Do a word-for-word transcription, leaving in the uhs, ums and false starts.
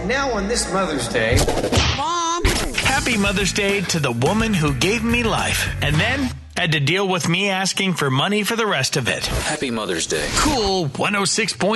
And now on this Mother's Day... Mom! Happy Mother's Day to the woman who gave me life. And then had to deal with me asking for money for the rest of it. Happy Mother's Day. Cool one oh six point